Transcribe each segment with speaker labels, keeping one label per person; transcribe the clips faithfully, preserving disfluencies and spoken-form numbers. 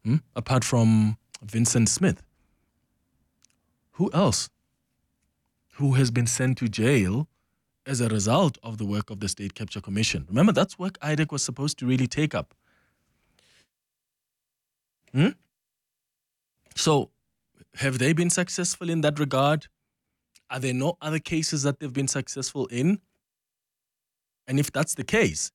Speaker 1: Hmm? Apart from Vincent Smith. Who else? Who has been sent to jail as a result of the work of the State Capture Commission? Remember, that's work I D E C was supposed to really take up. Hmm? So, have they been successful in that regard? Are there no other cases that they've been successful in? And if that's the case,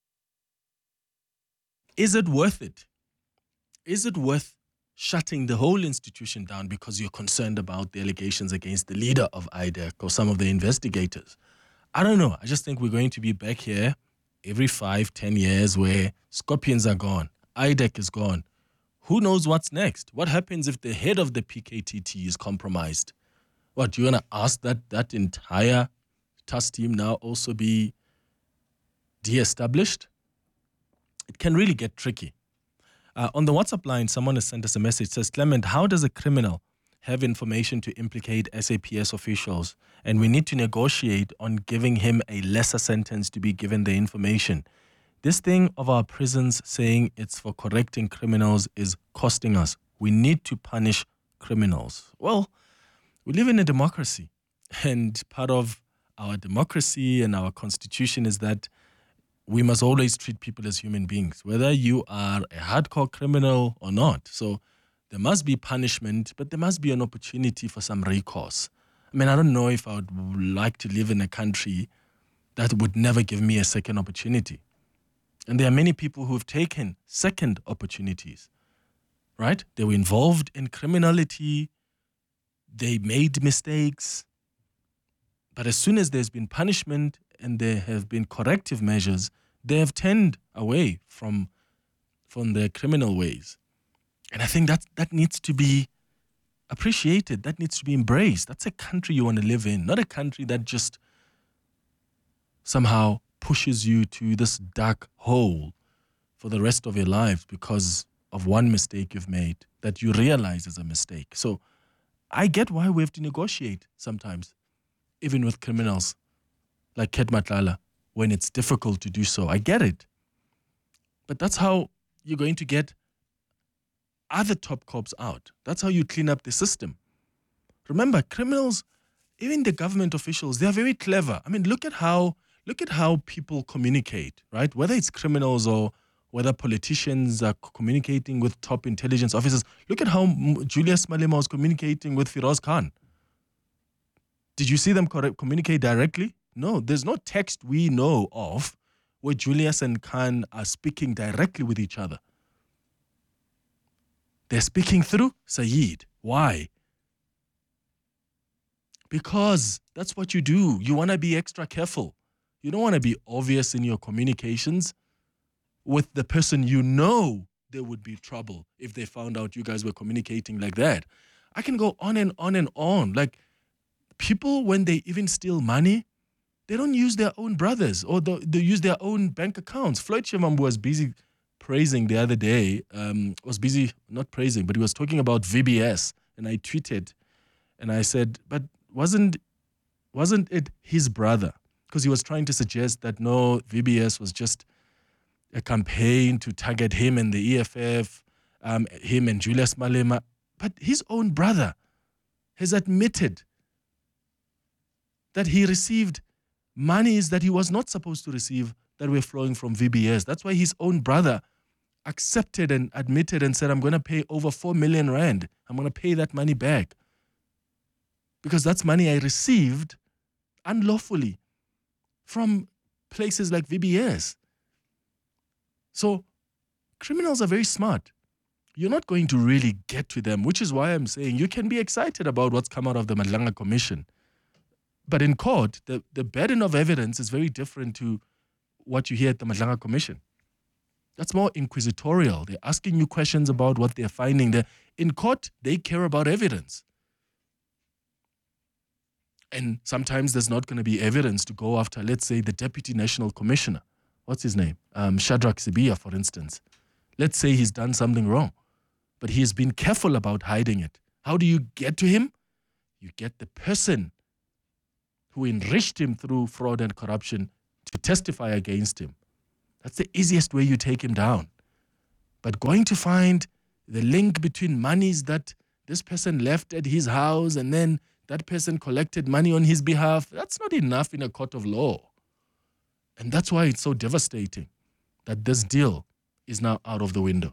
Speaker 1: is it worth it? Is it worth shutting the whole institution down because you're concerned about the allegations against the leader of I D E C or some of the investigators? I don't know. I just think we're going to be back here every five, ten years where Scorpions are gone, I D E C is gone. Who knows what's next? What happens if the head of the P K T T is compromised? What, you're going to ask that that entire T A S team now also be de-established? It can really get tricky. Uh, on the WhatsApp line, someone has sent us a message. It says, Clement, how does a criminal have information to implicate S A P S officials? And we need to negotiate on giving him a lesser sentence to be given the information. This thing of our prisons saying it's for correcting criminals is costing us. We need to punish criminals. Well, we live in a democracy. And part of our democracy and our constitution is that we must always treat people as human beings, whether you are a hardcore criminal or not. So there must be punishment, but there must be an opportunity for some recourse. I mean, I don't know if I would like to live in a country that would never give me a second opportunity. And there are many people who have taken second opportunities, right? They were involved in criminality. They made mistakes. But as soon as there's been punishment and there have been corrective measures, they have turned away from, from their criminal ways. And I think that that needs to be appreciated. That needs to be embraced. That's a country you want to live in, not a country that just somehow pushes you to this dark hole for the rest of your life because of one mistake you've made that you realize is a mistake. So I get why we have to negotiate sometimes, even with criminals like Ket Matlala, when it's difficult to do so. I get it. But that's how you're going to get other top cops out. That's how you clean up the system. Remember, criminals, even the government officials, they're very clever. I mean, look at how look at how people communicate, right? Whether it's criminals or whether politicians are communicating with top intelligence officers. Look at how Julius Malema was communicating with Firoz Khan. Did you see them communicate directly? No, there's no text we know of where Julius and Khan are speaking directly with each other. They're speaking through Saeed. Why? Because that's what you do. You want to be extra careful. You don't want to be obvious in your communications with the person you know there would be trouble if they found out you guys were communicating like that. I can go on and on and on. Like, people, when they even steal money, they don't use their own brothers or the, they use their own bank accounts. Floyd Shivambu was busy praising the other day, um, was busy, not praising, but he was talking about V B S. And I tweeted and I said, but wasn't, wasn't it his brother? Because he was trying to suggest that no, V B S was just a campaign to target him and the E F F, um, him and Julius Malema. But his own brother has admitted that he received monies that he was not supposed to receive that were flowing from V B S. That's why his own brother accepted and admitted and said, I'm going to pay over four million rand. I'm going to pay that money back. Because that's money I received unlawfully from places like V B S. So criminals are very smart. You're not going to really get to them, which is why I'm saying you can be excited about what's come out of the Madlanga Commission. But in court, the, the burden of evidence is very different to what you hear at the Madlanga Commission. That's more inquisitorial. They're asking you questions about what they're finding there. In court, they care about evidence. And sometimes there's not going to be evidence to go after, let's say, the Deputy National Commissioner. What's his name? Um, Shadrach Sibiya, for instance. Let's say he's done something wrong, but he has been careful about hiding it. How do you get to him? You get the person who enriched him through fraud and corruption to testify against him. That's the easiest way you take him down. But going to find the link between monies that this person left at his house and then that person collected money on his behalf, that's not enough in a court of law. And that's why it's so devastating that this deal is now out of the window.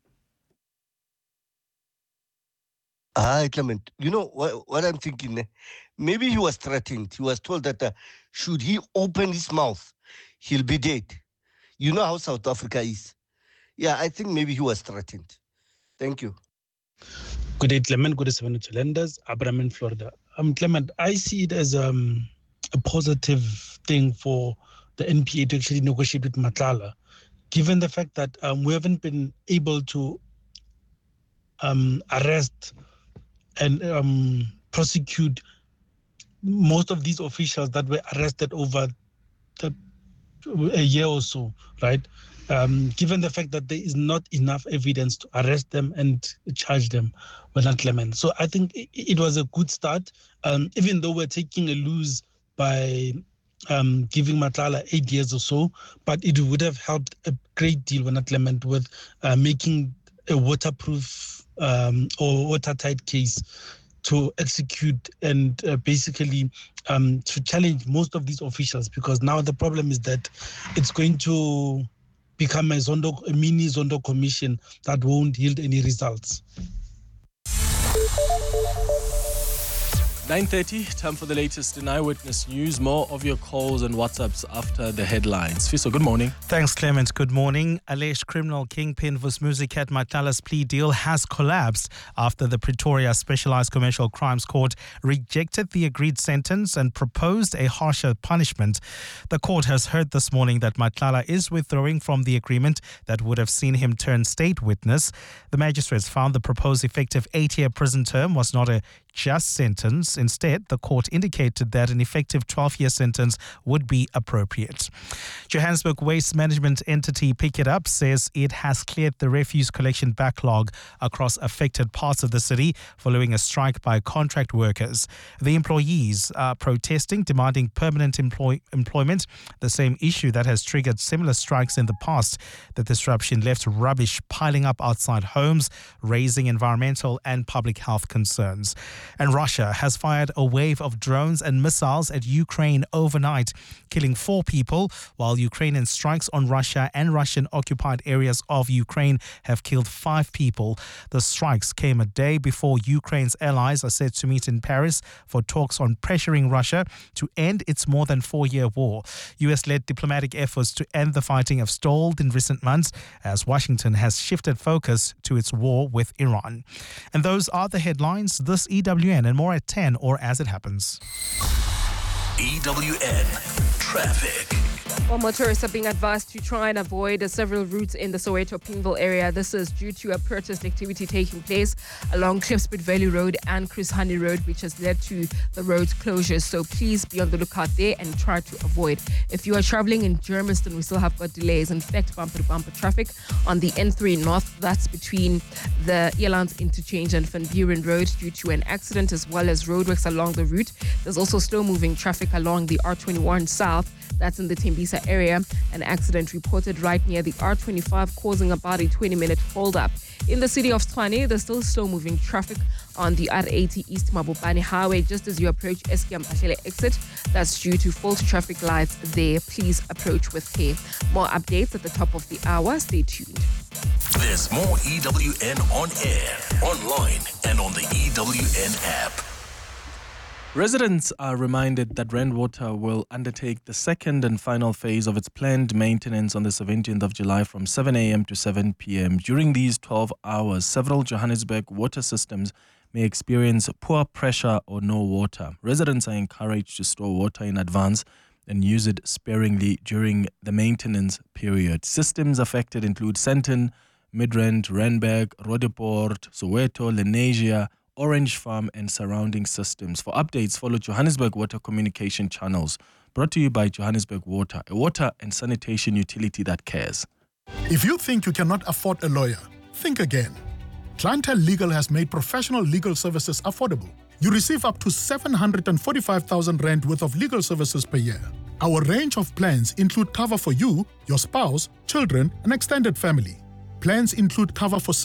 Speaker 2: Ah, Clement, you know what, what I'm thinking? eh? Maybe he was threatened. He was told that uh, should he open his mouth, he'll be dead. You know how South Africa is. Yeah, I think maybe he was threatened. Thank you.
Speaker 3: Good day, Clement. Good day, seven to lenders. Abraham in Florida. Um, Clement, I see it as um, a positive thing for the N P A to actually negotiate with Matlala, given the fact that um, we haven't been able to um, arrest and um, prosecute most of these officials that were arrested over the, a year or so, right? Um, given the fact that there is not enough evidence to arrest them and charge them with not Clement. So I think it, it was a good start, um, even though we're taking a lose by um, giving Matlala eight years or so, but it would have helped a great deal with not Clement with uh, making a waterproof um, or watertight case to execute and uh, basically um, to challenge most of these officials, because now the problem is that it's going to become a, Zondo, a mini Zondo commission that won't yield any results.
Speaker 1: nine thirty, time for the latest in Eyewitness News. More of your calls and WhatsApps after the headlines. Fiso, good morning.
Speaker 4: Thanks, Clement. Good morning. Alleged criminal kingpin Vusmuzikat Matlala's plea deal has collapsed after the Pretoria Specialized Commercial Crimes Court rejected the agreed sentence and proposed a harsher punishment. The court has heard this morning that Matlala is withdrawing from the agreement that would have seen him turn state witness. The magistrates found the proposed effective eight-year prison term was not a just sentence. Instead, the court indicated that an effective twelve-year sentence would be appropriate. Johannesburg Waste Management Entity Pick It Up says it has cleared the refuse collection backlog across affected parts of the city following a strike by contract workers. The employees are protesting, demanding permanent employ- employment, the same issue that has triggered similar strikes in the past. The disruption left rubbish piling up outside homes, raising environmental and public health concerns. And Russia has fired a wave of drones and missiles at Ukraine overnight, killing four people, while Ukrainian strikes on Russia and Russian-occupied areas of Ukraine have killed five people. The strikes came a day before Ukraine's allies are set to meet in Paris for talks on pressuring Russia to end its more than four-year war. U S-led diplomatic efforts to end the fighting have stalled in recent months as Washington has shifted focus to its war with Iran. And those are the headlines. This E W N and more at ten or as it happens.
Speaker 5: E W N Traffic.
Speaker 6: Well, motorists are being advised to try and avoid uh, several routes in the Soweto-Pimville area. This is due to a protest activity taking place along Klipspruit Valley Road and Chris Honey Road, which has led to the road closures. So please be on the lookout there and try to avoid. If you are traveling in Germiston, we still have got delays. In fact, bumper-to-bumper traffic on the N three North. That's between the Elands Interchange and Van Buren Road due to an accident, as well as roadworks along the route. There's also slow-moving traffic along the R twenty-one South. That's in the Tembisa area. An accident reported right near the R twenty-five, causing about a twenty-minute hold-up. In the city of Tshwane, there's still slow-moving traffic on the R eighty East Mabopane Highway just as you approach Eskom Pashele exit. That's due to faulty traffic lights there. Please approach with care. More updates at the top of the hour. Stay tuned.
Speaker 5: There's more E W N on air, online, and on the E W N app.
Speaker 1: Residents are reminded that Rand Water will undertake the second and final phase of its planned maintenance on the seventeenth of July from seven a.m. to seven p.m. During these twelve hours, several Johannesburg water systems may experience poor pressure or no water. Residents are encouraged to store water in advance and use it sparingly during the maintenance period. Systems affected include Sandton, Midrand, Randburg, Roodepoort, Soweto, Lenasia, Orange Farm and surrounding systems. For updates, follow Johannesburg Water communication channels. Brought to you by Johannesburg Water, a water and sanitation utility that cares.
Speaker 7: If you think you cannot afford a lawyer, think again. Clientele Legal has made professional legal services affordable. You receive up to seven hundred forty-five thousand rand worth of legal services per year. Our range of plans include cover for you, your spouse, children, and extended family. Plans include cover for civil,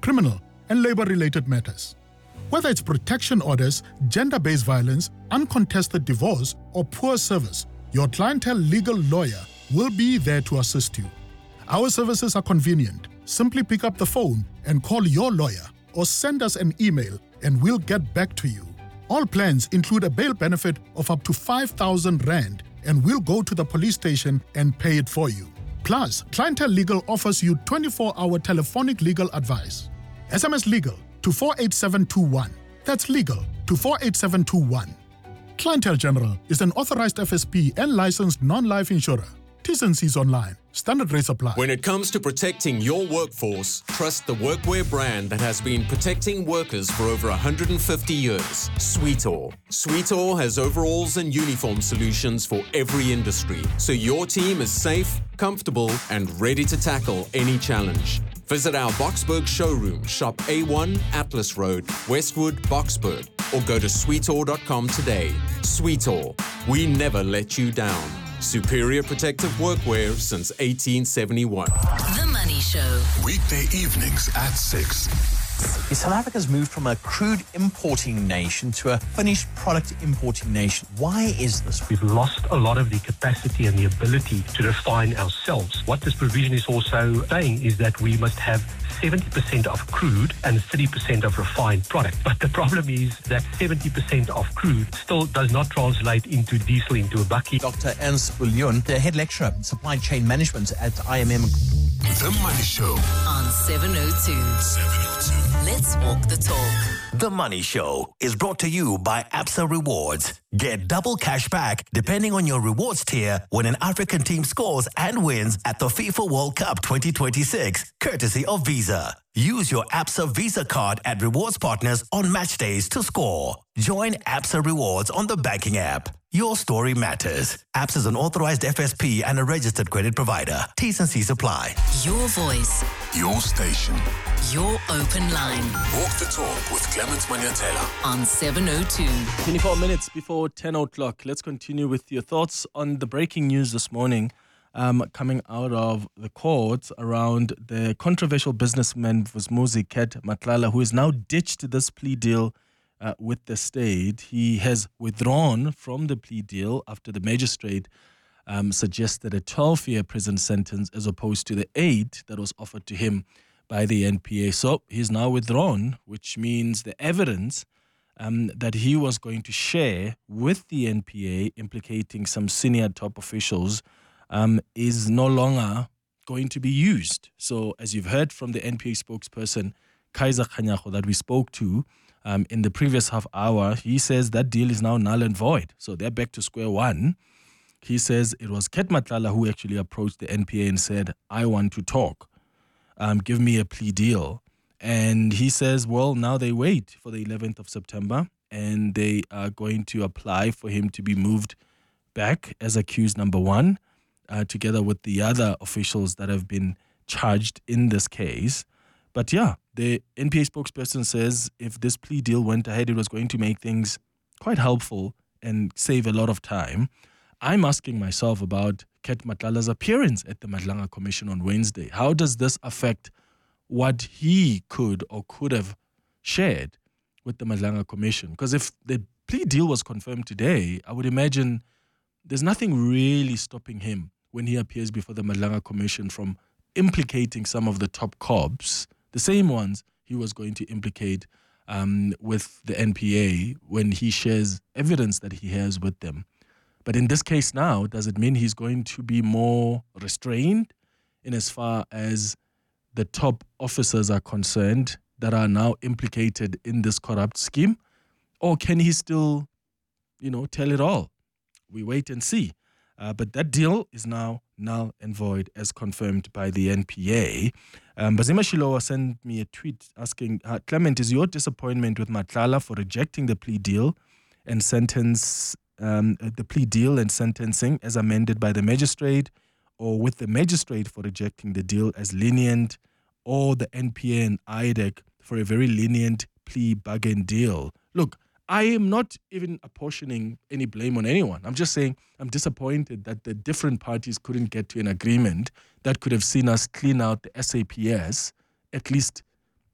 Speaker 7: criminal, and labor-related matters. Whether it's protection orders, gender-based violence, uncontested divorce, or poor service, your Clientele legal lawyer will be there to assist you. Our services are convenient. Simply pick up the phone and call your lawyer or send us an email and we'll get back to you. All plans include a bail benefit of up to five thousand rand and we'll go to the police station and pay it for you. Plus, Clientele Legal offers you twenty-four hour telephonic legal advice. S M S legal to four eight seven two one. That's legal to four eight seven two one. Clientele General is an authorized F S P and licensed non-life insurer. T's and C's online. Standard rates apply.
Speaker 8: When it comes to protecting your workforce, trust the workwear brand that has been protecting workers for over one hundred fifty years, Sweetall. Sweetall has overalls and uniform solutions for every industry, so your team is safe, comfortable, and ready to tackle any challenge. Visit our Boksburg showroom, shop A one, Atlas Road, Westwood, Boksburg, or go to sweetall dot com today. Sweetall, we never let you down. Superior protective workwear since eighteen seventy-one.
Speaker 9: The Money Show.
Speaker 5: Weekday evenings at six.
Speaker 10: South Africa's moved from a crude importing nation to a finished product importing nation. Why is this?
Speaker 11: We've lost a lot of the capacity and the ability to refine ourselves. What this provision is also saying is that we must have seventy percent of crude and thirty percent of refined product. But the problem is that seventy percent of crude still does not translate into diesel, into a bakkie.
Speaker 10: Doctor Ernst Bullion, the head lecturer in supply chain management at I M M.
Speaker 5: The Money Show
Speaker 9: on seven oh two.
Speaker 5: seven oh two.
Speaker 9: Let's walk the talk.
Speaker 12: The Money Show is brought to you by Absa Rewards. Get double cash back depending on your rewards tier when an African team scores and wins at the FIFA World Cup twenty twenty-six, courtesy of Visa. Use your Absa Visa card at rewards partners on match days to score. Join Absa Rewards on the banking app. Your story matters. Absa is an authorized F S P and a registered credit provider. T's and C's apply.
Speaker 9: Your voice.
Speaker 5: Your station.
Speaker 9: Your open line.
Speaker 5: Walk the talk with Clement Manyatela
Speaker 9: on seven oh two.
Speaker 1: twenty-four minutes before ten o'clock. Let's continue with your thoughts on the breaking news this morning um, coming out of the courts around the controversial businessman Vusumuzi Ket Matlala, who has now ditched this plea deal uh, with the state. He has withdrawn from the plea deal after the magistrate um, suggested a twelve-year prison sentence as opposed to the eight that was offered to him by the N P A. So he's now withdrawn, which means the evidence um, that he was going to share with the N P A implicating some senior top officials um, is no longer going to be used. So as you've heard from the N P A spokesperson, Kaiser Khanyago, that we spoke to um, in the previous half hour, he says that deal is now null and void. So they're back to square one. He says it was Ket Matlala who actually approached the N P A and said, I want to talk. Um, give me a plea deal. And he says, well, now they wait for the eleventh of September and they are going to apply for him to be moved back as accused number one, uh, together with the other officials that have been charged in this case. But yeah, the N P A spokesperson says if this plea deal went ahead, it was going to make things quite helpful and save a lot of time. I'm asking myself about Ket Matlala's appearance at the Madlanga Commission on Wednesday. How does this affect what he could or could have shared with the Madlanga Commission? Because if the plea deal was confirmed today, I would imagine there's nothing really stopping him when he appears before the Madlanga Commission from implicating some of the top cops, the same ones he was going to implicate um, with the N P A when he shares evidence that he has with them. But in this case now, does it mean he's going to be more restrained in as far as the top officers are concerned that are now implicated in this corrupt scheme? Or can he still, you know, tell it all? We wait and see. Uh, but that deal is now null and void as confirmed by the N P A. Um, Bazima Shilowa sent me a tweet asking, uh, Clement, is your disappointment with Matlala for rejecting the plea deal and sentence Um, the plea deal and sentencing as amended by the magistrate, or with the magistrate for rejecting the deal as lenient, or the N P A and I D E C for a very lenient plea bargain deal? Look, I am not even apportioning any blame on anyone. I'm just saying I'm disappointed that the different parties couldn't get to an agreement that could have seen us clean out the S A P S, at least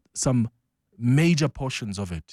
Speaker 1: some major portions of it.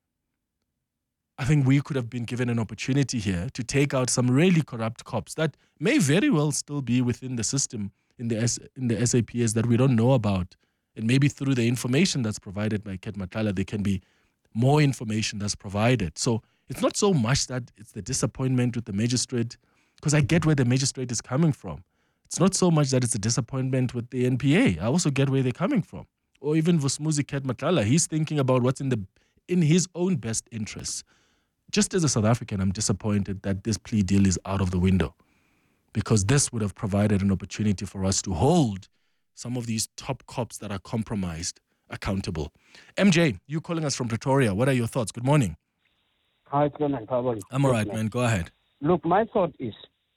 Speaker 1: I think we could have been given an opportunity here to take out some really corrupt cops that may very well still be within the system in the S, in the S A P S that we don't know about. And maybe through the information that's provided by Ket Matlala, there can be more information that's provided. So it's not so much that it's the disappointment with the magistrate, because I get where the magistrate is coming from. It's not so much that it's a disappointment with the N P A. I also get where they're coming from. Or even Vusmuzi Ket Matlala, he's thinking about what's in the in his own best interests. Just as a South African, I'm disappointed that this plea deal is out of the window, because this would have provided an opportunity for us to hold some of these top cops that are compromised accountable. M J, you calling us from Pretoria. What are your thoughts? Good morning.
Speaker 13: Hi, Clement. How are you?
Speaker 1: I'm all right, man. Go ahead.
Speaker 13: Look, my thought is,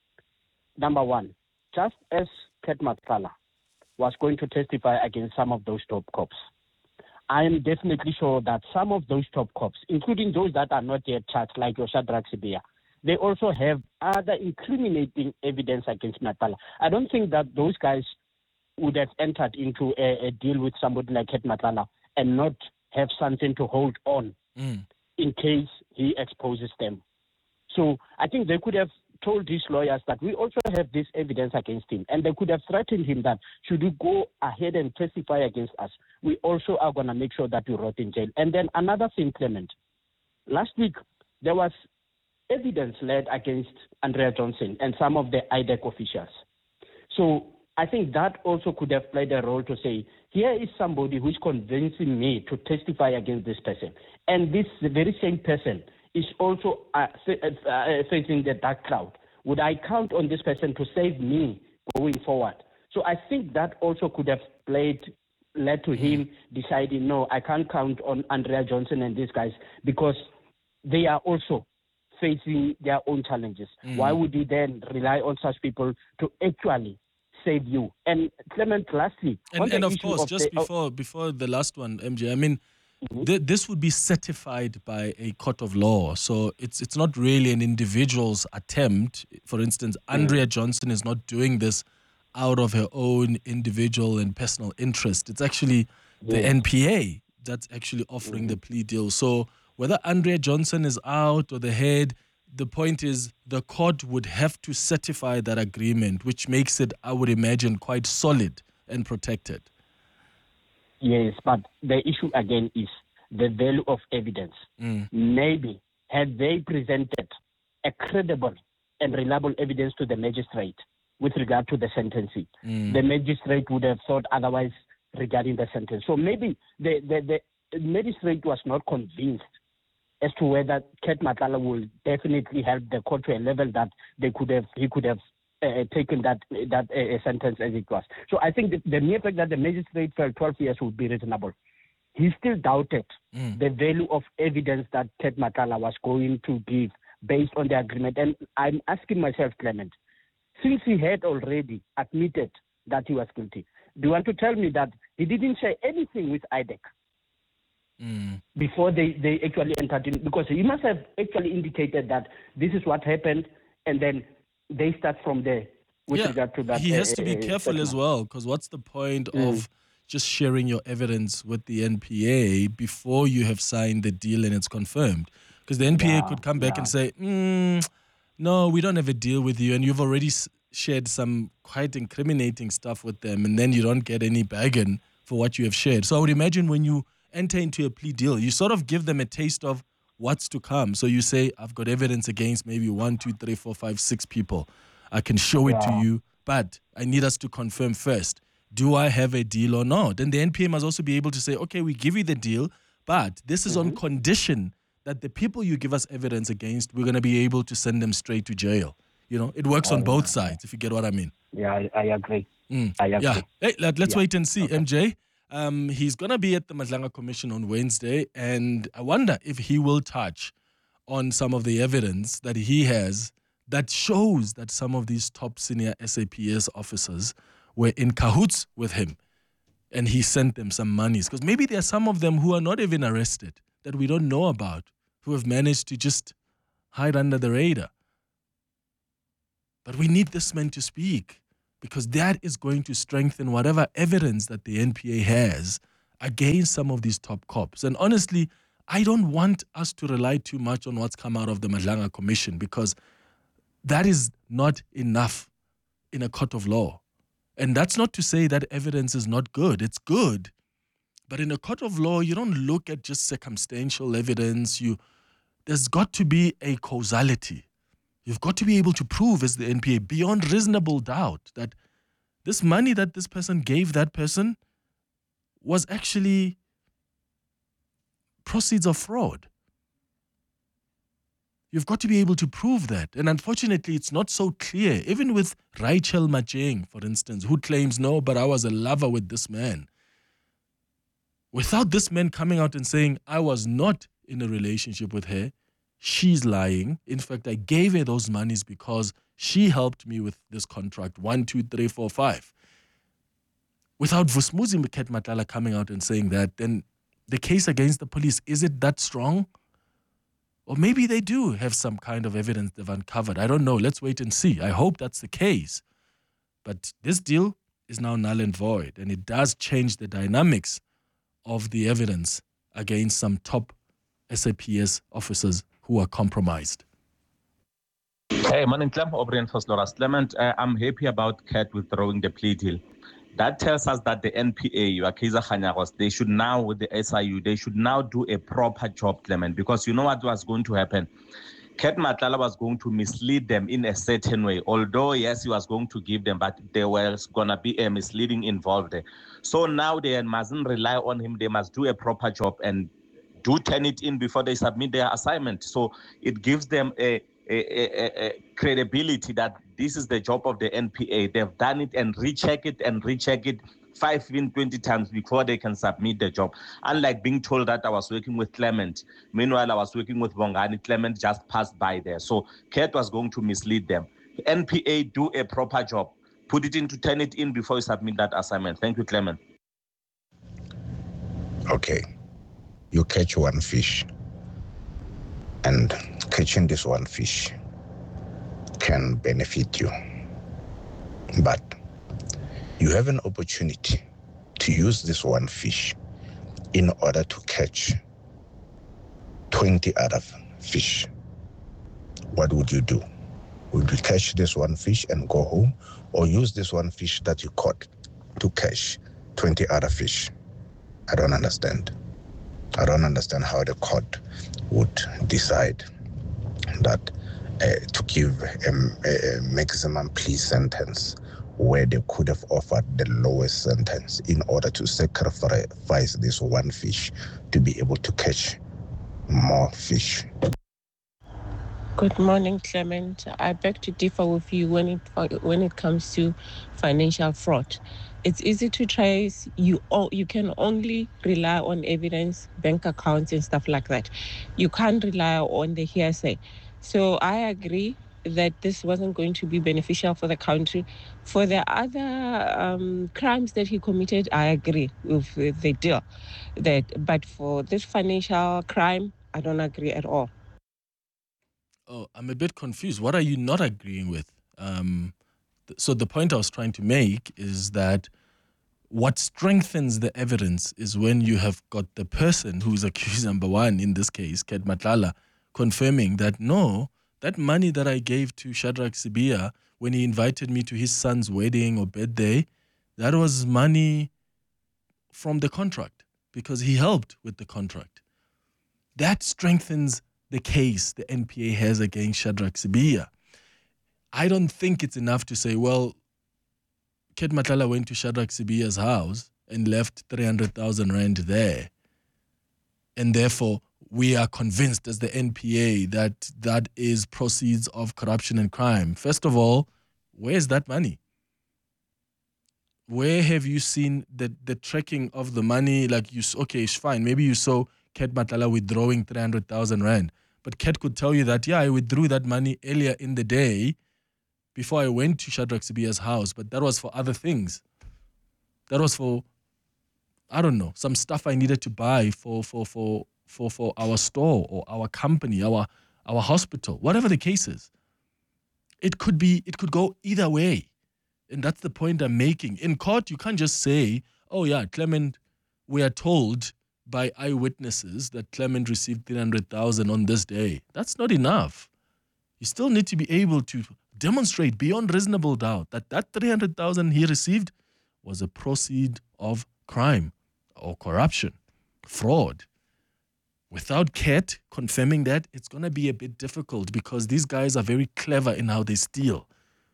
Speaker 13: number one, just as Ket Matlala was going to testify against some of those top cops, I am definitely sure that some of those top cops, including those that are not yet charged, like your Shadrach Sibiya, they also have other incriminating evidence against Matlala. I don't think that those guys would have entered into a, a deal with somebody like Ket Matlala and not have something to hold on
Speaker 1: mm.
Speaker 13: in case he exposes them. So I think they could have told these lawyers that we also have this evidence against him, and they could have threatened him that should you go ahead and testify against us, we also are going to make sure that you rot in jail. And then another thing, Clement, last week there was evidence led against Andrea Johnson and some of the I D E C officials. So I think that also could have played a role to say, here is somebody who's convincing me to testify against this person. And this the very same person is also uh, uh, facing the dark cloud. Would I count on this person to save me going forward? So I think that also could have played, led to him deciding, no, I can't count on Andrea Johnson and these guys because they are also facing their own challenges.
Speaker 1: Mm.
Speaker 13: Why would he then rely on such people to actually save you? And Clement, lastly,
Speaker 1: and, and of course, of just the, before before the last one, M J, I mean, mm-hmm. th- this would be certified by a court of law. So it's it's not really an individual's attempt. For instance, Andrea mm. Johnson is not doing this out of her own individual and personal interest. It's actually the yeah. N P A that's actually offering mm-hmm. the plea deal. So whether Andrea Johnson is out or the head, the point is the court would have to certify that agreement, which makes it, I would imagine, quite solid and protected.
Speaker 13: Yes, but the issue again is the value of evidence.
Speaker 1: Mm.
Speaker 13: Maybe had they presented a credible and reliable evidence to the magistrate with regard to the sentencing,
Speaker 1: mm.
Speaker 13: the magistrate would have thought otherwise regarding the sentence. So maybe the, the, the magistrate was not convinced as to whether Ket Matlala will definitely help the court to a level that they could have, he could have uh, taken that that uh, sentence as it was. So I think the, the mere fact that the magistrate felt twelve years would be reasonable, he still doubted
Speaker 1: mm.
Speaker 13: the value of evidence that Ket Matlala was going to give based on the agreement. And I'm asking myself, Clement, since he had already admitted that he was guilty, do you want to tell me that he didn't share anything with I D E C?
Speaker 1: Mm.
Speaker 13: Before they, they actually entered in, because he must have actually indicated that this is what happened, and then they start from there with
Speaker 1: yeah,
Speaker 13: regard to that.
Speaker 1: He has
Speaker 13: uh,
Speaker 1: to be
Speaker 13: uh,
Speaker 1: careful
Speaker 13: uh,
Speaker 1: as well, because what's the point
Speaker 13: mm.
Speaker 1: of just sharing your evidence with the N P A before you have signed the deal and it's confirmed? Because the N P A
Speaker 13: yeah,
Speaker 1: could come back
Speaker 13: yeah.
Speaker 1: and say, mm, no, we don't have a deal with you, and you've already s- shared some quite incriminating stuff with them, and then you don't get any bargain for what you have shared. So I would imagine when you enter into a plea deal, you sort of give them a taste of what's to come. So you say, I've got evidence against maybe one, two, three, four, five, six people. I can show it
Speaker 13: yeah.
Speaker 1: to you, but I need us to confirm first. Do I have a deal or not? And the N P A must also be able to say, okay, we give you the deal, but this is mm-hmm. on condition that the people you give us evidence against, we're going to be able to send them straight to jail. You know, it works
Speaker 13: oh,
Speaker 1: on both
Speaker 13: yeah.
Speaker 1: sides, if you get what I mean.
Speaker 13: Yeah, I, I agree.
Speaker 1: Mm.
Speaker 13: I agree.
Speaker 1: Yeah. Hey, let, let's
Speaker 13: yeah.
Speaker 1: wait and see,
Speaker 13: okay.
Speaker 1: M J. Um, he's going to be at the Madlanga Commission on Wednesday, and I wonder if he will touch on some of the evidence that he has that shows that some of these top senior S A P S officers were in cahoots with him, and he sent them some monies. Because maybe there are some of them who are not even arrested, that we don't know about, who have managed to just hide under the radar. But we need this man to speak, because that is going to strengthen whatever evidence that the N P A has against some of these top cops. And honestly, I don't want us to rely too much on what's come out of the Madlanga Commission, because that is not enough in a court of law. And that's not to say that evidence is not good. It's good. But in a court of law, you don't look at just circumstantial evidence. You, there's got to be a causality. You've got to be able to prove as the N P A beyond reasonable doubt that this money that this person gave that person was actually proceeds of fraud. You've got to be able to prove that. And unfortunately, it's not so clear. Even with Rachel Macheng, for instance, who claims, no, but I was a lover with this man. Without this man coming out and saying, I was not in a relationship with her, she's lying. In fact, I gave her those monies because she helped me with this contract, one, two, three, four, five. Without Vusmuzi Ket Matlala coming out and saying that, then the case against the police, is it that strong? Or maybe they do have some kind of evidence they've uncovered. I don't know. Let's wait and see. I hope that's the case. But this deal is now null and void, and it does change the dynamics of the evidence against some top S A P S officers who are compromised.
Speaker 14: Hey, my name is O'Brien Fosloras Clement. Uh, I'm happy about Kat withdrawing the plea deal. That tells us that the N P A, Kaizer Kganyagos, they should now, with the S I U, they should now do a proper job, Clement, because you know what was going to happen? Ket Matlala was going to mislead them in a certain way, although, yes, he was going to give them, but there was going to be a misleading involved there. So now they mustn't rely on him. They must do a proper job and do turn it in before they submit their assignment. So it gives them a A, a, a credibility that this is the job of the N P A. They've done it and recheck it and recheck it five, even twenty times before they can submit the job. Unlike being told that I was working with Clement. Meanwhile, I was working with Bongani. Clement just passed by there. So Kat was going to mislead them. The N P A, do a proper job. Put it in to turn it in before you submit that assignment. Thank you, Clement.
Speaker 15: Okay. You catch one fish, and catching this one fish can benefit you. But you have an opportunity to use this one fish in order to catch twenty other fish. What would you do? Would you catch this one fish and go home, or use this one fish that you caught to catch twenty other fish? I don't understand. I don't understand how the court would decide that uh, to give a, a maximum plea sentence where they could have offered the lowest sentence in order to sacrifice this one fish to be able to catch more fish.
Speaker 16: Good morning, Clement. I beg to differ with you when it when it comes to financial fraud. It's easy to trace. You all, you can only rely on evidence, bank accounts, and stuff like that. You can't rely on the hearsay. So I agree that this wasn't going to be beneficial for the country. For the other um, crimes that he committed, I agree with, with the deal. That, but for this financial crime, I don't agree at all.
Speaker 1: Oh, I'm a bit confused. What are you not agreeing with? Um, th- so the point I was trying to make is that what strengthens the evidence is when you have got the person who's accused number one, in this case, Ket Matlala, confirming that, no, that money that I gave to Shadrach Sibiya when he invited me to his son's wedding or birthday, that was money from the contract because he helped with the contract. That strengthens the case the N P A has against Shadrach Sibiya. I don't think it's enough to say, well, Ket Matlala went to Shadrach Sibiya's house and left three hundred thousand rand there. And therefore, we are convinced as the N P A that that is proceeds of corruption and crime. First of all, where's that money? Where have you seen the, the tracking of the money? Like, you, okay, it's fine. Maybe you saw Ket Matlala withdrawing three hundred thousand rand. But Ket could tell you that, yeah, I withdrew that money earlier in the day before I went to Shadrach Sibiya's house, but that was for other things. That was for, I don't know, some stuff I needed to buy for for for for, for our store or our company, our our hospital, whatever the case is. It could be, it could go either way. And that's the point I'm making. In court, you can't just say, oh yeah, Clement we are told by eyewitnesses that Clement received three hundred thousand on this day. That's not enough. You still need to be able to demonstrate beyond reasonable doubt that that three hundred thousand he received was a proceed of crime or corruption, fraud. Without C A T confirming that, it's going to be a bit difficult because these guys are very clever in how they steal.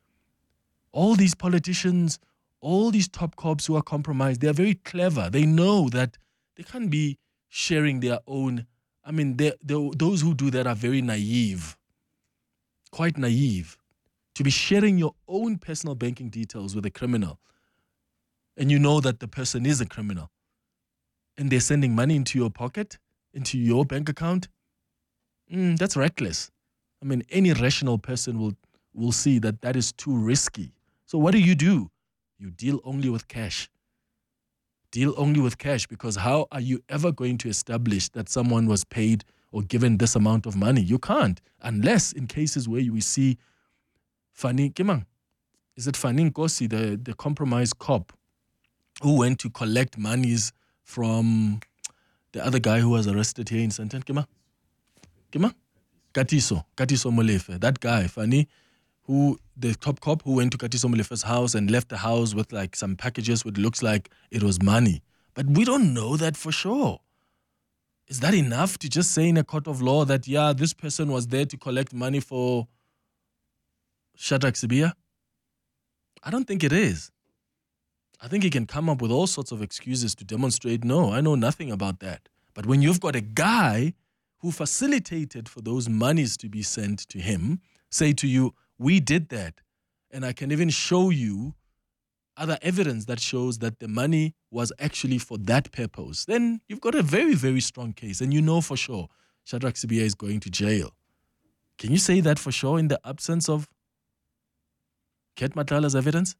Speaker 1: All these politicians, all these top cops who are compromised, they are very clever. They know that they can't be sharing their own. I mean, they're, they're, those who do that are very naive, quite naive. To be sharing your own personal banking details with a criminal, and you know that the person is a criminal, and they're sending money into your pocket, into your bank account, mm, that's reckless. I mean, any rational person will, will see that that is too risky. So what do you do? You deal only with cash. Deal only with cash, because how are you ever going to establish that someone was paid or given this amount of money? You can't, unless in cases where we see Fani, Kimang, is it Fani Nkosi, the, the compromised cop who went to collect monies from the other guy who was arrested here in Sandton? Kimang? Kimang? Katiso, Katiso Molefe, that guy, Fani, who, the top cop who went to Katiso Molefe's house and left the house with like some packages which looks like it was money. But we don't know that for sure. Is that enough to just say in a court of law that, yeah, this person was there to collect money for Shadrach Sibiya? I don't think it is. I think he can come up with all sorts of excuses to demonstrate, no, I know nothing about that. But when you've got a guy who facilitated for those monies to be sent to him, say to you, we did that, and I can even show you other evidence that shows that the money was actually for that purpose, then you've got a very, very strong case, and you know for sure Shadrach Sibiya is going to jail. Can you say that for sure in the absence of Ket Matlala's evidence?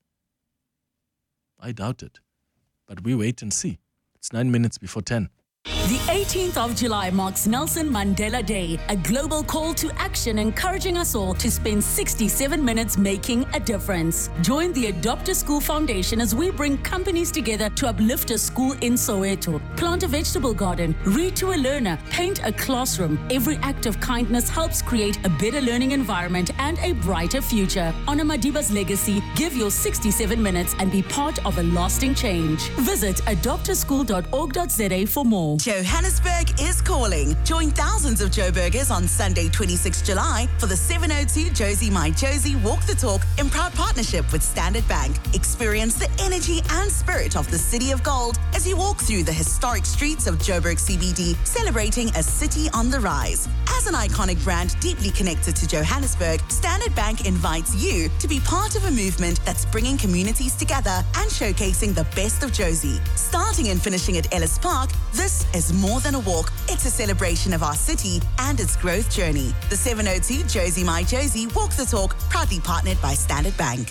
Speaker 1: I doubt it. But we wait and see. It's nine minutes before ten.
Speaker 17: The eighteenth of July marks Nelson Mandela Day, a global call to action encouraging us all to spend sixty-seven minutes making a difference. Join the Adopt a School Foundation as we bring companies together to uplift a school in Soweto. Plant a vegetable garden, read to a learner, paint a classroom. Every act of kindness helps create a better learning environment and a brighter future. Honor Madiba's legacy, give your sixty-seven minutes and be part of a lasting change. Visit adopt a school dot org dot za for more.
Speaker 18: Johannesburg is calling. Join thousands of Joburgers on Sunday, twenty-sixth of July for the seven oh two Josie My Josie Walk the Talk in proud partnership with Standard Bank. Experience the energy and spirit of the City of Gold as you walk through the historic streets of Joburg C B D, celebrating a city on the rise. As an iconic brand deeply connected to Johannesburg, Standard Bank invites you to be part of a movement that's bringing communities together and showcasing the best of Josie. Starting and finishing at Ellis Park, this is more than a walk. It's a celebration of our city and its growth journey. The seven oh two Josie My Josie Walk the Talk, proudly partnered by Standard Bank.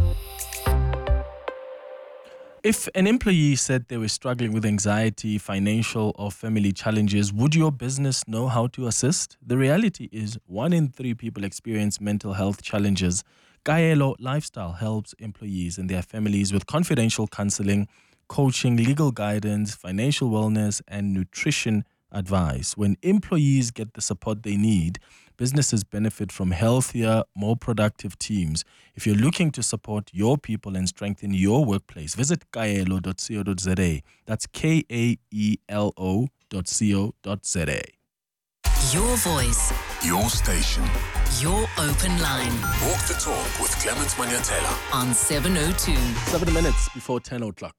Speaker 1: If an employee said they were struggling with anxiety, financial or family challenges, would your business know how to assist? The reality is one in three people experience mental health challenges. Kaelo Lifestyle helps employees and their families with confidential counseling, coaching, legal guidance, financial wellness, and nutrition advice. When employees get the support they need, businesses benefit from healthier, more productive teams. If you're looking to support your people and strengthen your workplace, visit kaelo dot co dot za. That's K A E L O dot co dot za.
Speaker 9: Your voice.
Speaker 5: Your station.
Speaker 9: Your open line.
Speaker 5: Walk the talk with Clement Manyatela.
Speaker 9: On seven oh two.
Speaker 1: Seven minutes before ten o'clock.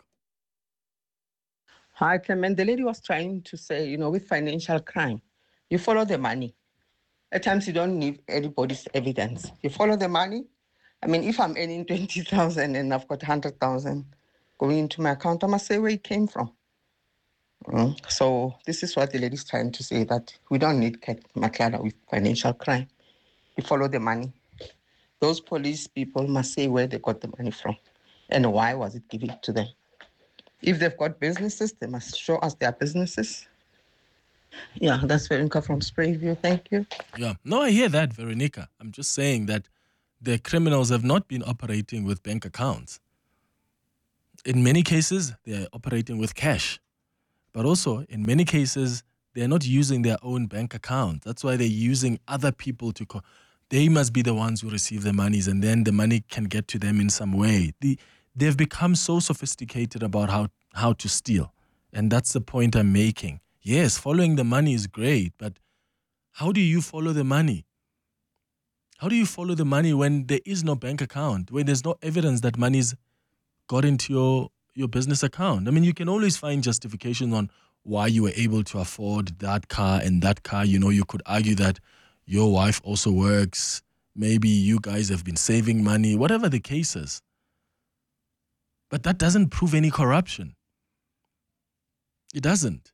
Speaker 19: Hi, Clement. The lady was trying to say, you know, with financial crime, you follow the money. At times, you don't need anybody's evidence. You follow the money. I mean, if I'm earning twenty thousand and I've got one hundred thousand going into my account, I must say where it came from. Mm. So this is what the lady's trying to say, that we don't need Ket Matlala with financial crime. You follow the money. Those police people must say where they got the money from and why was it given to them. If they've got businesses, they must show us their businesses. Yeah, that's Veronica from Sprayview. Thank you.
Speaker 1: Yeah, no, I hear that, Veronica. I'm just saying that the criminals have not been operating with bank accounts. In many cases, they're operating with cash. But also, in many cases, they're not using their own bank account. That's why they're using other people to... Co- they must be the ones who receive the monies, and then the money can get to them in some way. The, they've become so sophisticated about how, how to steal. And that's the point I'm making. Yes, following the money is great, but how do you follow the money? How do you follow the money when there is no bank account, when there's no evidence that money's got into your, your business account? I mean, you can always find justification on why you were able to afford that car and that car. You know, you could argue that your wife also works. Maybe you guys have been saving money, whatever the case is. But that doesn't prove any corruption. It doesn't.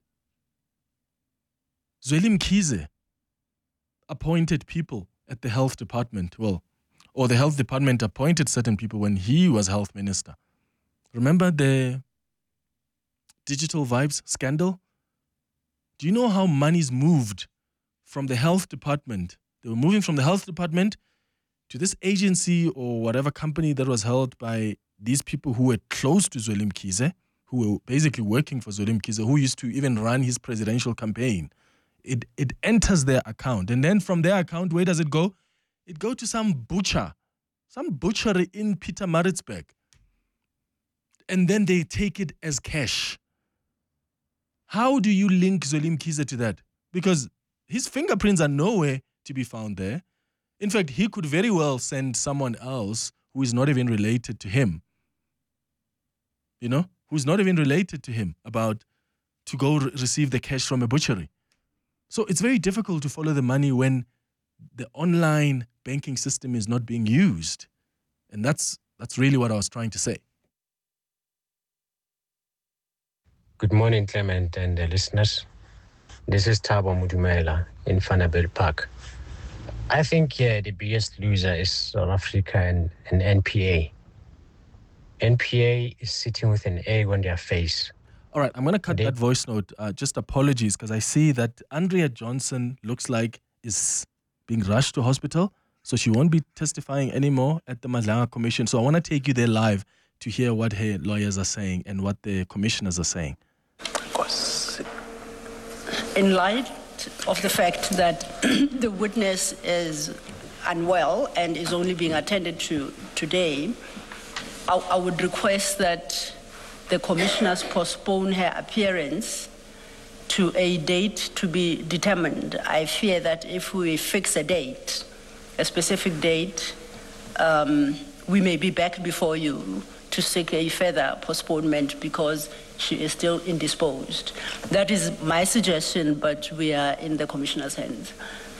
Speaker 1: Zweli Mkhize appointed people at the health department, well, or the health department appointed certain people when he was health minister. Remember the Digital Vibes scandal? Do you know how money's moved from the health department? They were moving from the health department to this agency or whatever company that was held by these people who were close to Zweli Mkhize, who were basically working for Zweli Mkhize, who used to even run his presidential campaign. It it enters their account. And then from their account, where does it go? It go to some butcher, some butchery in Pietermaritzburg. And then they take it as cash. How do you link Zweli Mkhize to that? Because his fingerprints are nowhere to be found there. In fact, he could very well send someone else who is not even related to him, you know, who's not even related to him about to go re- receive the cash from a butchery. So it's very difficult to follow the money when the online banking system is not being used. And that's that's really what I was trying to say.
Speaker 20: Good morning, Clement and the listeners. This is Thabo Mudumela in Vanderbilt Park. I think yeah, the biggest loser is South Africa and, and N P A. N P A is sitting with an egg on their face.
Speaker 1: All right, I'm going to cut
Speaker 20: They-
Speaker 1: that voice note. Uh, just apologies, because I see that Andrea Johnson looks like is being rushed to hospital, so she won't be testifying anymore at the Madlanga Commission. So I want to take you there live to hear what her lawyers are saying and what the commissioners are saying.
Speaker 21: In light of the fact that the witness is unwell and is only being attended to today, I, I would request that the commissioners postpone her appearance to a date to be determined. I fear that if we fix a date, a specific date, um, we may be back before you to seek a further postponement because she is still indisposed. That is my suggestion, but we are in the commissioner's hands.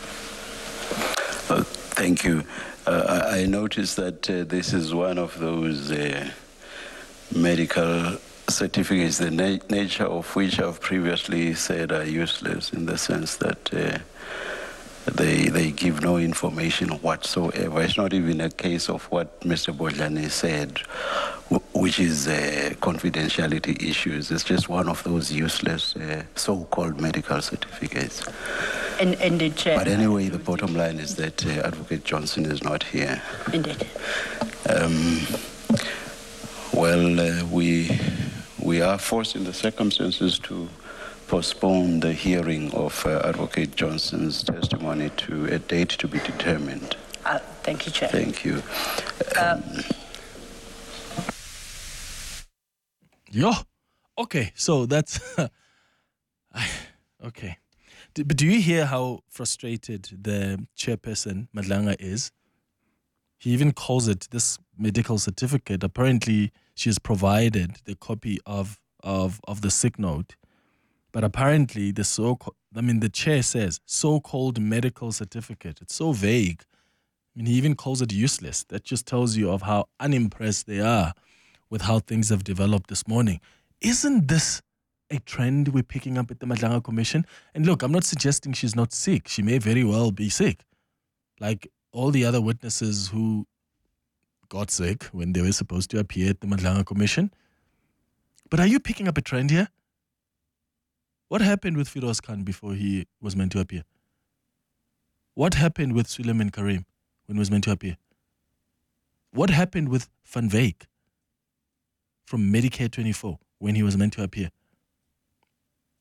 Speaker 22: Uh, thank you. Uh, I I noticed that uh, this is one of those uh, medical certificates, the na- nature of which I've previously said are useless in the sense that uh, they they give no information whatsoever. It's not even a case of what Mister Bodlani said, w- which is uh, confidentiality issues. It's just one of those useless uh, so-called medical certificates.
Speaker 21: And, and the chair.
Speaker 22: But anyway, the bottom line is that uh, Advocate Johnson is not here.
Speaker 21: Indeed.
Speaker 22: Um, well, uh, we we are forced in the circumstances to postpone the hearing of uh, Advocate Johnson's testimony to a date to be determined.
Speaker 21: Uh, thank you, Chair.
Speaker 22: Thank you.
Speaker 21: Um,
Speaker 1: Yo, okay, so that's okay. D- But do you hear how frustrated the chairperson, Madlanga, is? He even calls it this medical certificate. Apparently, she has provided the copy of, of, of the sick note. But apparently, the so I mean, the chair says so-called medical certificate. It's so vague. I mean, he even calls it useless. That just tells you of how unimpressed they are with how things have developed this morning. Isn't this a trend we're picking up at the Madlanga Commission? And look, I'm not suggesting she's not sick. She may very well be sick. Like all the other witnesses who got sick when they were supposed to appear at the Madlanga Commission. But are you picking up a trend here? What happened with Firoz Khan before he was meant to appear? What happened with Suleiman Karim when he was meant to appear? What happened with Van Wyk from Medicare twenty-four when he was meant to appear?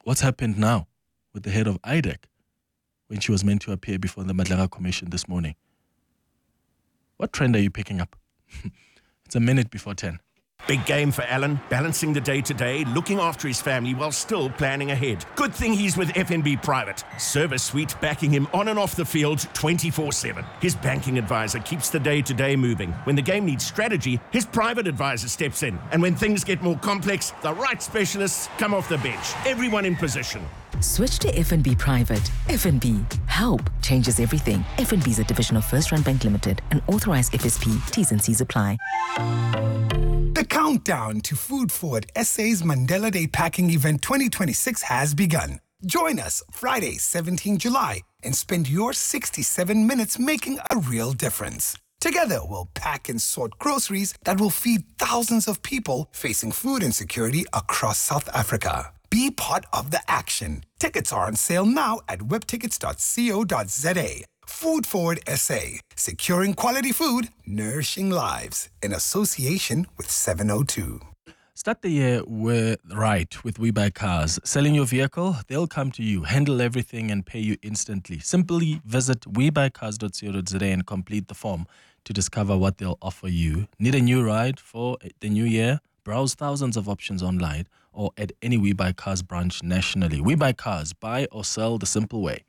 Speaker 1: What's happened now with the head of I D E C when she was meant to appear before the Madlaga Commission this morning? What trend are you picking up? It's a minute before ten.
Speaker 2: Big game for Alan, balancing the day-to-day, looking after his family while still planning ahead. Good thing he's with F N B Private. Service suite backing him on and off the field twenty-four seven. His banking advisor keeps the day-to-day moving. When the game needs strategy, his private advisor steps in. And when things get more complex, the right specialists come off the bench. Everyone in position.
Speaker 3: Switch to F N B Private. F N B. Help changes everything. F N B is a division of First Rand Bank Limited, an authorized F S P. T's and C's apply.
Speaker 23: The countdown to Food Forward S A's Mandela Day Packing Event twenty twenty-six has begun. Join us Friday, seventeenth of July, and spend your sixty-seven minutes making a real difference. Together, we'll pack and sort groceries that will feed thousands of people facing food insecurity across South Africa. Be part of the action. Tickets are on sale now at webtickets dot co dot za. Food Forward S A, securing quality food, nourishing lives, in association with seven oh two.
Speaker 1: Start the year with, right with We Buy Cars. Selling your vehicle, they'll come to you, handle everything and pay you instantly. Simply visit we buy cars dot co dot za and complete the form to discover what they'll offer you. Need a new ride for the new year? Browse thousands of options online or at any We Buy Cars branch nationally. We Buy Cars, buy or sell the simple way.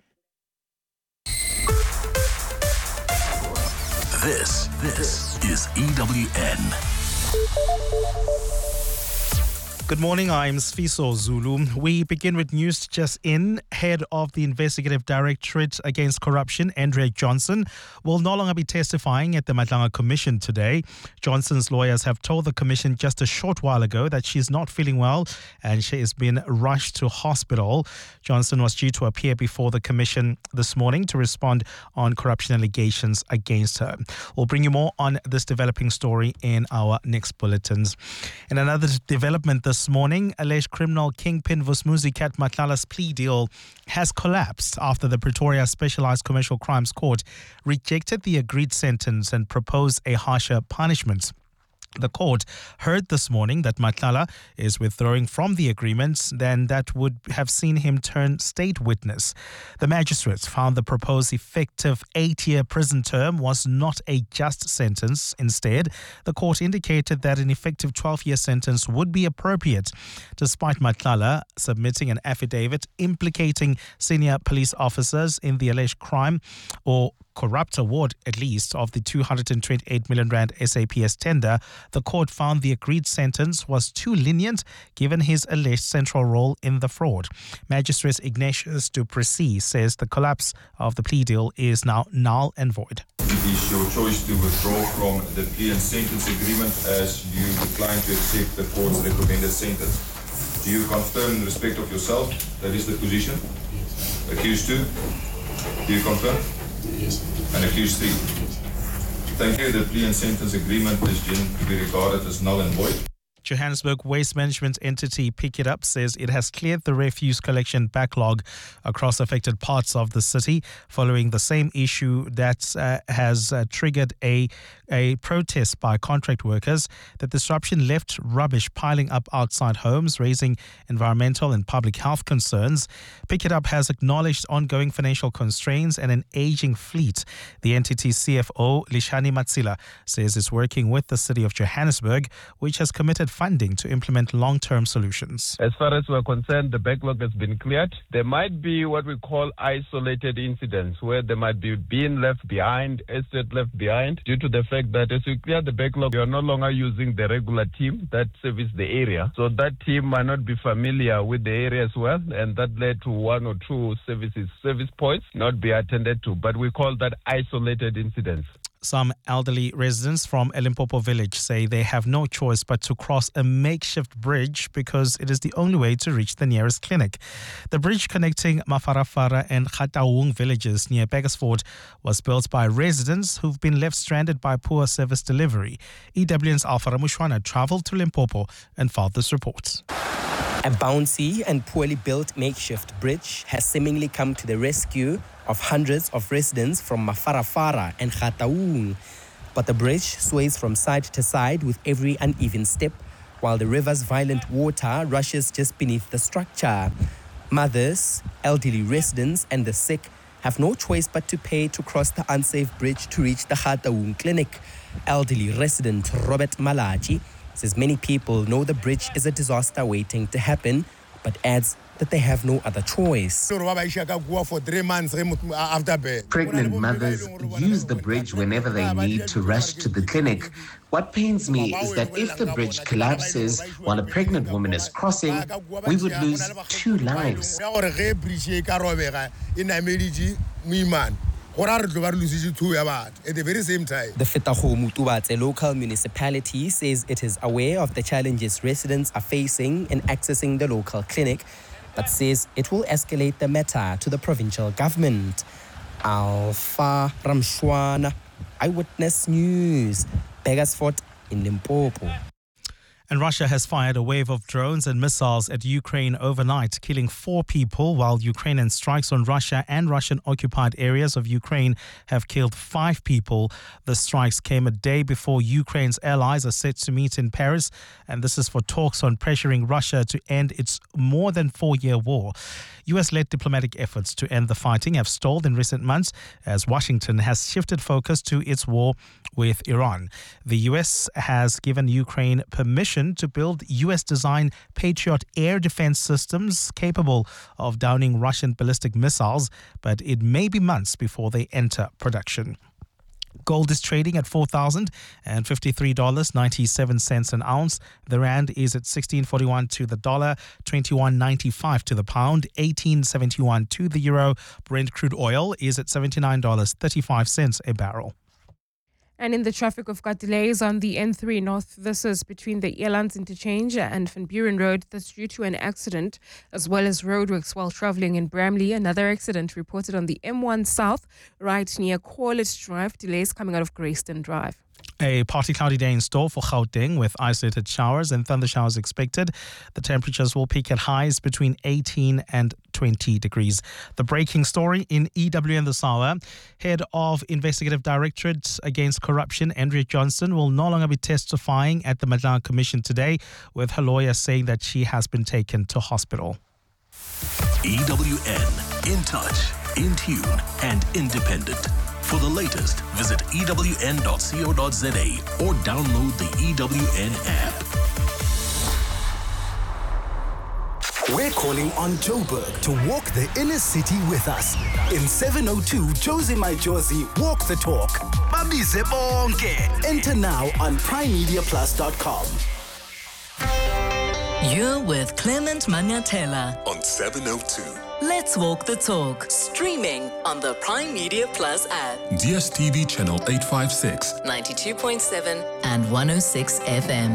Speaker 5: This, this is E W N.
Speaker 4: Good morning, I'm Sfiso Zulu. We begin with news just in. Head of the Investigative Directorate Against Corruption, Andrea Johnson, will no longer be testifying at the Madlaga Commission today. Johnson's lawyers have told the Commission just a short while ago that she's not feeling well and she has been rushed to hospital. Johnson was due to appear before the Commission this morning to respond on corruption allegations against her. We'll bring you more on this developing story in our next bulletins. In another development this This morning, alleged criminal kingpin Vusmuzi Cat Matlala's plea deal has collapsed after the Pretoria Specialized Commercial Crimes Court rejected the agreed sentence and proposed a harsher punishment. The court heard this morning that Matlala is withdrawing from the agreement, then that would have seen him turn state witness. The magistrates found the proposed effective eight-year prison term was not a just sentence. Instead, the court indicated that an effective twelve-year sentence would be appropriate, despite Matlala submitting an affidavit implicating senior police officers in the alleged crime or corrupt award, at least, of the two hundred twenty-eight million rand S A P S tender. The court found the agreed sentence was too lenient given his alleged central role in the fraud. Magistrate Ignatius du Plessis says the collapse of the plea deal is now null and void.
Speaker 24: It is your choice to withdraw from the plea and sentence agreement as you decline to accept the court's recommended sentence. Do you confirm in respect of yourself that is the position? Yes. Accused two? Do you confirm? Yes. And accused three? Yes. Thank you. The plea and sentence agreement is to be regarded as null and void.
Speaker 4: Johannesburg waste management entity Pick It Up says it has cleared the refuse collection backlog across affected parts of the city following the same issue that uh, has uh, triggered a, a protest by contract workers. The disruption left rubbish piling up outside homes, raising environmental and public health concerns. Pick It Up has acknowledged ongoing financial constraints and an aging fleet. The entity's C F O, Lishani Matsila, says it's working with the city of Johannesburg, which has committed funding to implement long-term solutions.
Speaker 25: As far as we're concerned, the backlog has been cleared. There might be what we call isolated incidents where there might be being left behind, estate left behind, due to the fact that as we clear the backlog, we are no longer using the regular team that service the area. So that team might not be familiar with the area as well, and that led to one or two services, service points not be attended to. But we call that isolated incidents.
Speaker 4: Some elderly residents from Limpopo village say they have no choice but to cross a makeshift bridge because it is the only way to reach the nearest clinic. The bridge connecting Mafarafara and Khataung villages near Beggersford was built by residents who've been left stranded by poor service delivery. E W N's Alfara Mushwana travelled to Limpopo and filed this report.
Speaker 26: A bouncy and poorly built makeshift bridge has seemingly come to the rescue of hundreds of residents from Mafarafara and Khataung. But the bridge sways from side to side with every uneven step, while the river's violent water rushes just beneath the structure. Mothers, elderly residents, and the sick have no choice but to pay to cross the unsafe bridge to reach the Gauteng clinic. Elderly resident Robert Malachi says many people know the bridge is a disaster waiting to happen, but adds that they have no other choice.
Speaker 6: Pregnant mothers use the bridge whenever they need to rush to the clinic. What pains me is that if the bridge collapses while a pregnant woman is crossing, we would lose two lives.
Speaker 26: At the very same time, the Fetago local municipality says it is aware of the challenges residents are facing in accessing the local clinic, but says it will escalate the matter to the provincial government. Alpha Ramshwana, Eyewitness News, Begersfort in Limpopo.
Speaker 4: And Russia has fired a wave of drones and missiles at Ukraine overnight, killing four people, while Ukrainian strikes on Russia and Russian-occupied areas of Ukraine have killed five people. The strikes came a day before Ukraine's allies are set to meet in Paris, and this is for talks on pressuring Russia to end its more than four-year war. U S-led diplomatic efforts to end the fighting have stalled in recent months as Washington has shifted focus to its war with Iran. The U S has given Ukraine permission to build U S-designed Patriot air defense systems capable of downing Russian ballistic missiles, but it may be months before they enter production. Gold is trading at four thousand fifty-three dollars and ninety-seven cents an ounce. The rand is at sixteen forty-one to the dollar, twenty-one ninety-five to the pound, eighteen seventy-one to the euro. Brent crude oil is at seventy-nine dollars and thirty-five cents a barrel.
Speaker 7: And in the traffic, we've got delays on the N three North. This is between the Elands Interchange and Van Buren Road. That's due to an accident, as well as roadworks while traveling in Bramley. Another accident reported on the M one South, right near Corlett Drive. Delays coming out of Greyston Drive.
Speaker 4: A partly cloudy day in store for Gauteng with isolated showers and thunder showers expected. The temperatures will peak at highs between eighteen and twenty degrees. The breaking story in E W N this hour. Head of Investigative Directorate Against Corruption, Andrea Johnson, will no longer be testifying at the Madlang Commission today, with her lawyer saying that she has been taken to hospital.
Speaker 5: E W N, in touch, in tune and independent. For the latest, visit E W N dot co dot za or download the E W N app.
Speaker 8: We're calling on Joburg to walk the inner city with us. In seven oh two Josie My Josie Walk the Talk. Babize bonke. Enter now on prime media plus dot com.
Speaker 9: You're with Clement Mangatela
Speaker 5: on seven oh two.
Speaker 9: Let's Walk the Talk, streaming on the Prime Media Plus app.
Speaker 5: D S T V channel eight fifty-six,
Speaker 9: ninety-two point seven and one oh six F M.